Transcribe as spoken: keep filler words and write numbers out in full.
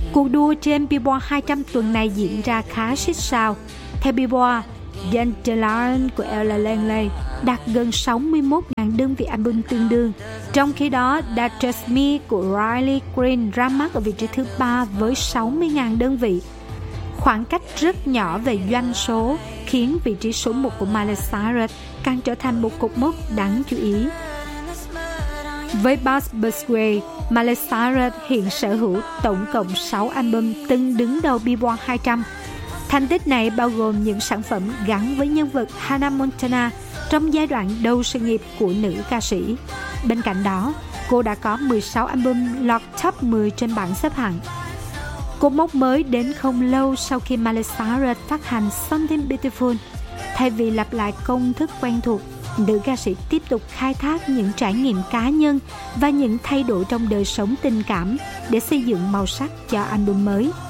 Cuộc đua trên Billboard hai trăm tuần này diễn ra khá xít sao. Theo Billboard, Dandelion của Ella Langley đạt gần sáu mươi mốt nghìn đơn vị album tương đương. Trong khi đó, That's Me của Riley Green ra mắt ở vị trí thứ ba với sáu mươi nghìn đơn vị. Khoảng cách rất nhỏ về doanh số khiến vị trí số một của Miley Cyrus càng trở thành một cột mốc đáng chú ý. Với Buzz Busway, Miley Cyrus hiện sở hữu tổng cộng sáu album từng đứng đầu Billboard hai trăm. Thành tích này bao gồm những sản phẩm gắn với nhân vật Hannah Montana trong giai đoạn đầu sự nghiệp của nữ ca sĩ. Bên cạnh đó, cô đã có mười sáu album lọt top mười trên bảng xếp hạng. Cột mốc mới đến không lâu sau khi Miley Cyrus phát hành Something Beautiful. Thay vì lặp lại công thức quen thuộc, nữ ca sĩ tiếp tục khai thác những trải nghiệm cá nhân và những thay đổi trong đời sống tình cảm để xây dựng màu sắc cho album mới.